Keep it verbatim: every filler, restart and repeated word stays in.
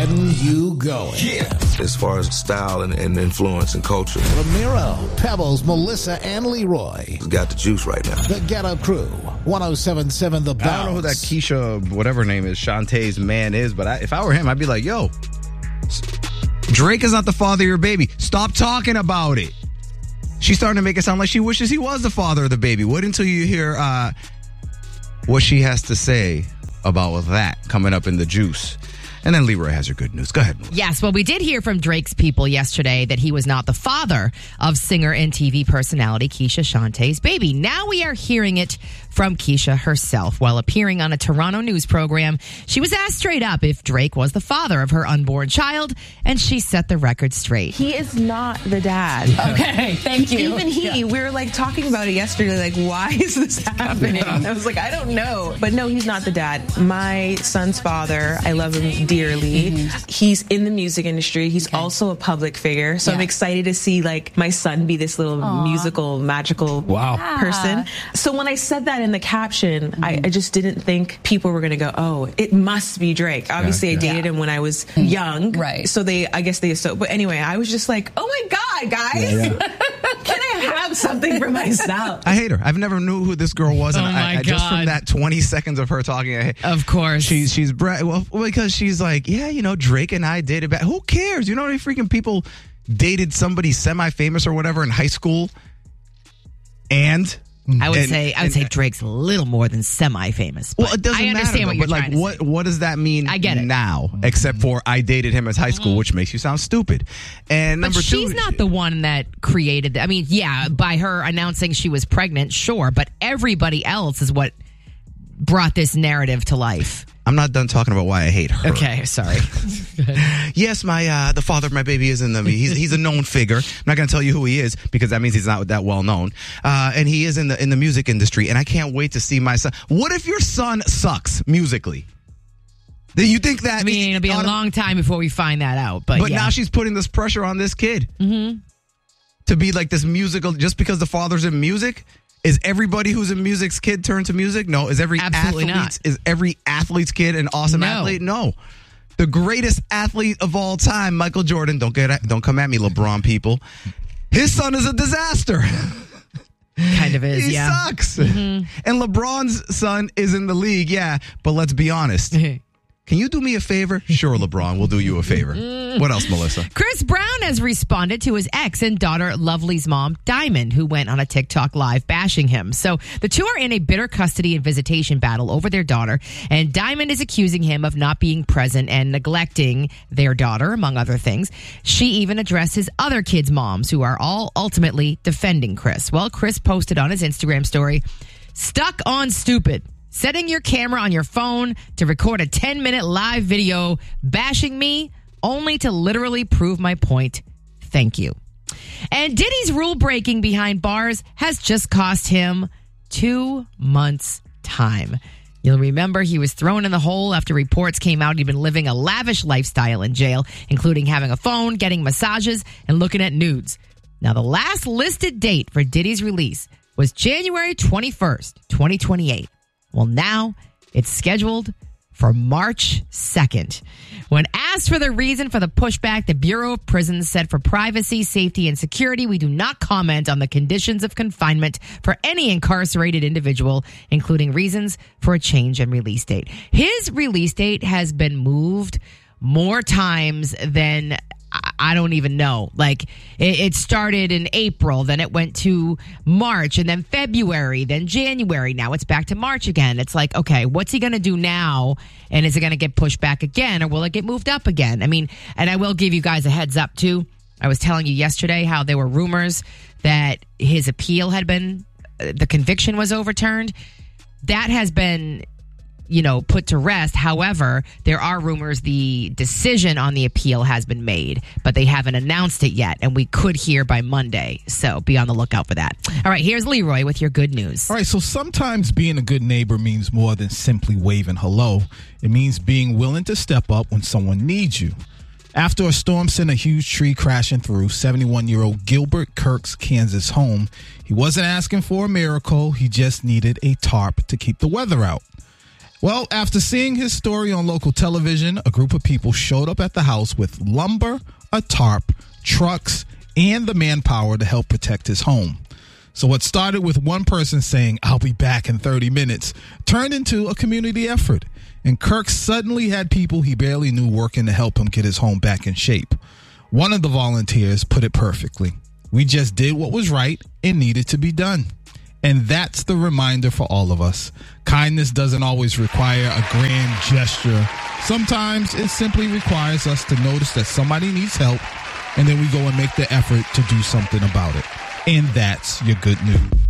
getting you going. Yeah. As far as style and, and influence and culture. Ramiro, Pebbles, Melissa, and Leroy. It's got the juice right now. The Ghetto Crew, one oh seven point seven The Bounce. I don't know who that Keisha, whatever her name is, Shantae's man is, but I, if I were him, I'd be like, yo, Drake is not the father of your baby. Stop talking about it. She's starting to make it sound like she wishes he was the father of the baby. Wait until you hear uh, what she has to say about that coming up in the juice. And then Leroy has your good news. Go ahead. Yes, well, we did hear from Drake's people yesterday that he was not the father of singer and T V personality Keisha Shantae's baby. Now we are hearing it from Keisha herself. While appearing on a Toronto news program, she was asked straight up if Drake was the father of her unborn child, and she set the record straight. He is not the dad. Okay, thank you. Even he, yeah. we were like talking about it yesterday, like, why is this happening? I was like, I don't know. But no, he's not the dad. My son's father, I love him dearly. Mm-hmm. He's in the music industry. He's okay. also a public figure. So yeah. I'm excited to see like my son be this little Aww. musical, magical wow. person. So when I said that in the caption, mm-hmm. I, I just didn't think people were going to go, oh, it must be Drake. Obviously, yeah, yeah. I dated yeah. him when I was mm-hmm. young. Right. So they, I guess they, so, but anyway, I was just like, oh my God, guys. Yeah, yeah. Can I have something for myself? I hate her. I've never knew who this girl was. And oh my I, I, God. Just from that twenty seconds of her talking, I, of course. She's, she's, well, because she's like, yeah, you know, Drake and I dated back. Who cares? You know how many freaking people dated somebody semi-famous or whatever in high school? And I would and, say I would and, say Drake's a little more than semi-famous. Well, it doesn't I understand matter, what you're but like, trying to what say. what does that mean? I get it now, except for I dated him as high school, mm-hmm. which makes you sound stupid. And number but she's two, not she, the one that created. I mean, yeah, by her announcing she was pregnant, sure, but everybody else is what brought this narrative to life. I'm not done talking about why I hate her. Okay, sorry. Yes, my uh, the father of my baby is in the he's he's a known figure. I'm not going to tell you who he is because that means he's not that well known. Uh, and he is in the in the music industry, and I can't wait to see my son. What if your son sucks musically? Do you think that? I mean, it'll be a long time before we find that out. But but yeah. now she's putting this pressure on this kid mm-hmm. to be like this musical just because the father's in music. Is everybody who's in music's kid turned to music? No. Is every Absolutely athlete's not. is every athlete's kid an awesome no. athlete? No. The greatest athlete of all time, Michael Jordan. Don't get don't come at me, LeBron people. His son is a disaster. Kind of is. He yeah. sucks. Mm-hmm. And LeBron's son is in the league. Yeah, but let's be honest. Can you do me a favor? Sure, LeBron, we'll do you a favor. What else, Melissa? Chris Brown has responded to his ex and daughter Lovely's mom, Diamond, who went on a TikTok live bashing him. So the two are in a bitter custody and visitation battle over their daughter, and Diamond is accusing him of not being present and neglecting their daughter, among other things. She even addressed his other kids' moms, who are all ultimately defending Chris. Well, Chris posted on his Instagram story, "Stuck on stupid. Setting your camera on your phone to record a ten-minute live video bashing me only to literally prove my point. Thank you." And Diddy's rule breaking behind bars has just cost him two months' time. You'll remember he was thrown in the hole after reports came out he'd been living a lavish lifestyle in jail, including having a phone, getting massages, and looking at nudes. Now, the last listed date for Diddy's release was January twenty-first, twenty twenty-eight. Well, now it's scheduled for March second. When asked for the reason for the pushback, the Bureau of Prisons said for privacy, safety, and security, we do not comment on the conditions of confinement for any incarcerated individual, including reasons for a change in release date. His release date has been moved more times than I don't even know. Like, it, it started in April, then it went to March, and then February, then January. Now it's back to March again. It's like, okay, what's he going to do now? And is it going to get pushed back again, or will it get moved up again? I mean, and I will give you guys a heads up, too. I was telling you yesterday how there were rumors that his appeal had been, uh, the conviction was overturned. That has been, you know, put to rest. However, there are rumors the decision on the appeal has been made, but they haven't announced it yet, and we could hear by Monday. So be on the lookout for that. All right, here's Leroy with your good news. All right, so sometimes being a good neighbor means more than simply waving hello. It means being willing to step up when someone needs you. After a storm sent a huge tree crashing through seventy-one-year-old Gilbert Kirk's Kansas home, he wasn't asking for a miracle. He just needed a tarp to keep the weather out. Well, after seeing his story on local television, a group of people showed up at the house with lumber, a tarp, trucks, and the manpower to help protect his home. So what started with one person saying, "I'll be back in thirty minutes," turned into a community effort. And Kirk suddenly had people he barely knew working to help him get his home back in shape. One of the volunteers put it perfectly. "We just did what was right and needed to be done." And that's the reminder for all of us. Kindness doesn't always require a grand gesture. Sometimes it simply requires us to notice that somebody needs help, and then we go and make the effort to do something about it. And that's your good news.